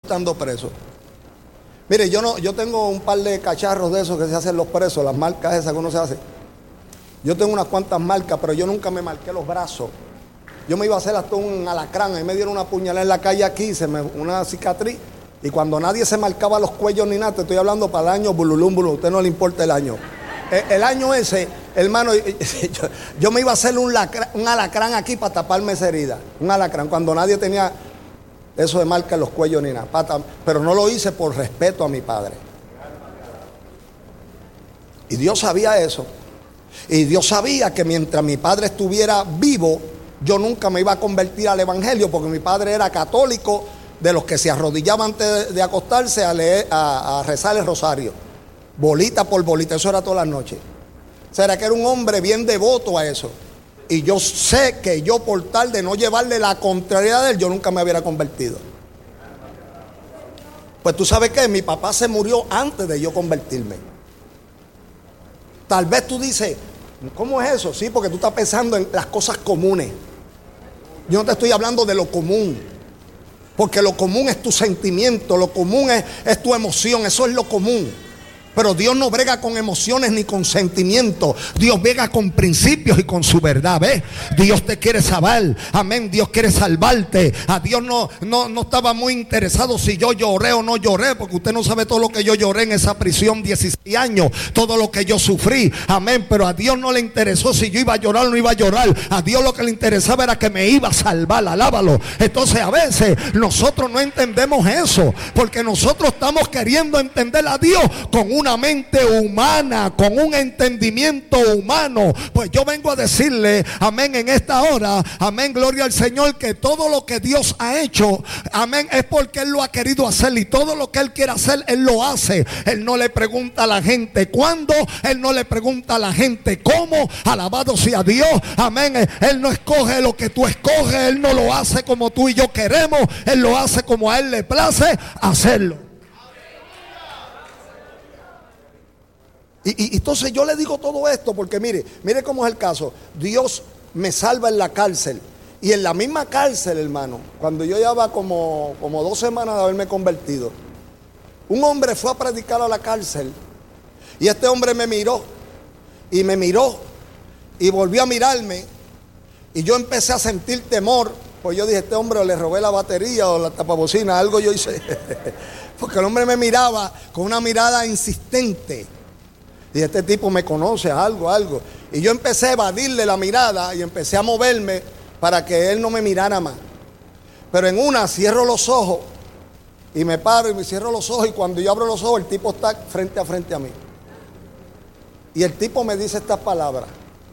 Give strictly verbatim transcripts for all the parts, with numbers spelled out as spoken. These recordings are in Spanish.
estando preso. Mire, yo no, yo tengo un par de cacharros de esos que se hacen los presos, las marcas esas que uno se hace. Yo tengo unas cuantas marcas, pero yo nunca me marqué los brazos. Yo me iba a hacer hasta un alacrán, ahí me dieron una puñalada en la calle aquí, se me, una cicatriz. Y cuando nadie se marcaba los cuellos ni nada, te estoy hablando para el año bululum bululum, a usted no le importa el año. El, el año ese, hermano, yo, yo me iba a hacer un, lacra, un alacrán aquí para taparme esa herida. Un alacrán, cuando nadie tenía eso de marca en los cuellos ni nada. Para, pero no lo hice por respeto a mi padre. Y Dios sabía eso. Y Dios sabía que mientras mi padre estuviera vivo, yo nunca me iba a convertir al evangelio, porque mi padre era católico, de los que se arrodillaban antes de, de acostarse a, leer, a, a rezar el rosario, bolita por bolita, eso era todas las noches. O sea, era que era un hombre bien devoto a eso. Y yo sé que yo, por tal de no llevarle la contrariedad de él, yo nunca me hubiera convertido. Pues tú sabes que mi papá se murió antes de yo convertirme. Tal vez tú dices, ¿cómo es eso? Sí, porque tú estás pensando en las cosas comunes. Yo no te estoy hablando de lo común, porque lo común es tu sentimiento, lo común es, es tu emoción, eso es lo común. Pero Dios no brega con emociones ni con sentimientos. Dios brega con principios y con su verdad. ¿Ves? Dios te quiere salvar. Amén. Dios quiere salvarte. A Dios no, no, no estaba muy interesado si yo lloré o no lloré, porque usted no sabe todo lo que yo lloré en esa prisión, dieciséis años, todo lo que yo sufrí. Amén. Pero a Dios no le interesó si yo iba a llorar o no iba a llorar. A Dios lo que le interesaba era que me iba a salvar. Alábalo. Entonces a veces nosotros no entendemos eso, porque nosotros estamos queriendo entender a Dios con una mente humana, con un entendimiento humano. Pues yo vengo a decirle, amén, en esta hora, amén, gloria al Señor, que todo lo que Dios ha hecho, amén, es porque Él lo ha querido hacer, y todo lo que Él quiere hacer, Él lo hace. Él no le pregunta a la gente cuándo, Él no le pregunta a la gente cómo. Alabado sea Dios, amén. Él no escoge lo que tú escoges, Él no lo hace como tú y yo queremos, Él lo hace como a Él le place hacerlo. Y, y entonces yo le digo todo esto porque mire, mire cómo es el caso. Dios me salva en la cárcel. Y en la misma cárcel, hermano, cuando yo llevaba como, como dos semanas de haberme convertido, un hombre fue a predicar a la cárcel. Y este hombre me miró. Y me miró. Y volvió a mirarme. Y yo empecé a sentir temor. Pues yo dije, este hombre o le robé la batería o la tapabocina, algo yo hice. Porque el hombre me miraba con una mirada insistente. Y este tipo me conoce, algo, algo. Y yo empecé a evadirle la mirada y empecé a moverme para que él no me mirara más. Pero en una cierro los ojos y me paro y me cierro los ojos, y cuando yo abro los ojos el tipo está frente a frente a mí. Y el tipo me dice estas palabras.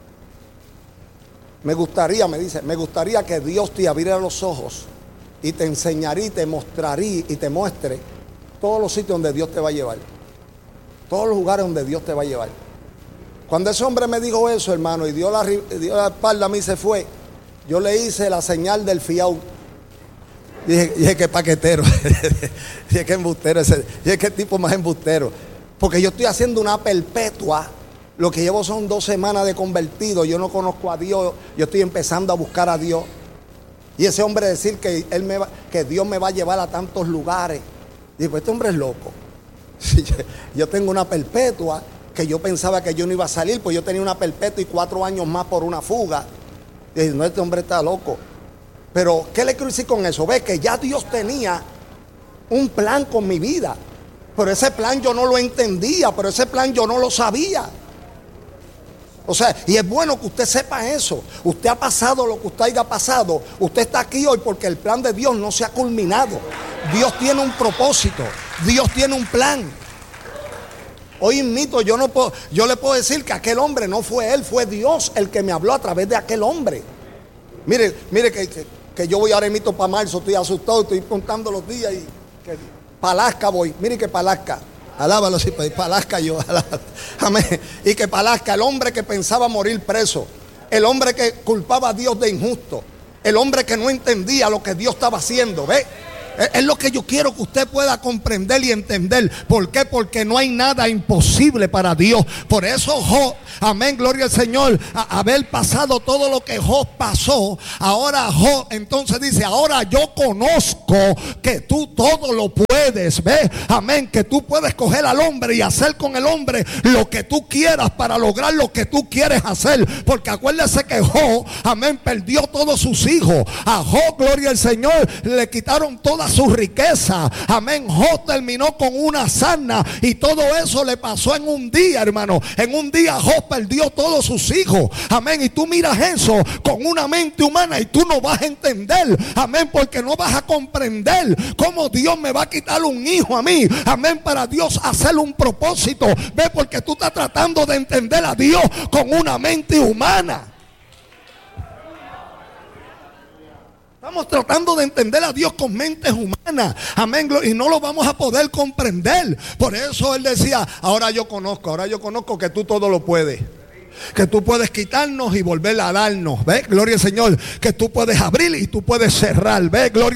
Me gustaría, me dice, me gustaría que Dios te abriera los ojos y te enseñaría y te mostraría y te muestre todos los sitios donde Dios te va a llevar. Todos los lugares donde Dios te va a llevar. Cuando ese hombre me dijo eso, hermano, y dio la, dio la espalda a mí y se fue, yo le hice la señal del fiao. Dije, dije que paquetero. Dije que embustero ese. Dije que tipo más embustero. Porque yo estoy haciendo una perpetua. Lo que llevo son dos semanas de convertido. Yo no conozco a Dios. Yo estoy empezando a buscar a Dios. Y ese hombre decir que, él me va, que Dios me va a llevar a tantos lugares. Digo, este hombre es loco. Yo tengo una perpetua que yo pensaba que yo no iba a salir, pues yo tenía una perpetua y cuatro años más por una fuga. Y dije, no, este hombre está loco. Pero ¿qué le quiero decir con eso? Ve que ya Dios tenía un plan con mi vida, pero ese plan yo no lo entendía, pero ese plan yo no lo sabía. O sea, y es bueno que usted sepa eso. Usted ha pasado lo que usted haya pasado. Usted está aquí hoy porque el plan de Dios no se ha culminado. Dios tiene un propósito. Dios tiene un plan. Hoy mito, yo no puedo, yo le puedo decir que aquel hombre no fue él, fue Dios el que me habló a través de aquel hombre. Mire, mire que, que, que yo voy ahora mito para marzo, estoy asustado, estoy contando los días y que Palasca voy. Mire que Palasca. Alábalo, sí, pues, Palasca yo, alábalo. Amén. Y que Palasca, el hombre que pensaba morir preso, el hombre que culpaba a Dios de injusto, el hombre que no entendía lo que Dios estaba haciendo, ¿ve? Es lo que yo quiero que usted pueda comprender y entender. ¿Por qué? Porque no hay nada imposible para Dios. Por eso Job, amén, gloria al Señor, a haber pasado todo lo que Job pasó, ahora Job entonces dice, ahora yo conozco que tú todo lo puedes, ¿ves? Amén, que tú puedes coger al hombre y hacer con el hombre lo que tú quieras para lograr lo que tú quieres hacer. Porque acuérdese que Job, amén, perdió todos sus hijos. A Job, gloria al Señor, le quitaron toda su riqueza. Amén. Job terminó con una sarna y todo eso le pasó en un día, hermano. En un día Job perdió todos sus hijos. Amén. Y tú miras eso con una mente humana y tú no vas a entender. Amén. Porque no vas a comprender cómo Dios me va a quitar un hijo a mí. Amén. Para Dios hacer un propósito. Ve, porque tú estás tratando de entender a Dios con una mente humana. Estamos tratando de entender a Dios con mentes humanas. Amén. Y no lo vamos a poder comprender. Por eso Él decía, ahora yo conozco, ahora yo conozco que tú todo lo puedes. Que tú puedes quitarnos y volver a darnos. ¿Ves? Gloria al Señor. Que tú puedes abrir y tú puedes cerrar. ¿Ves? Gloria.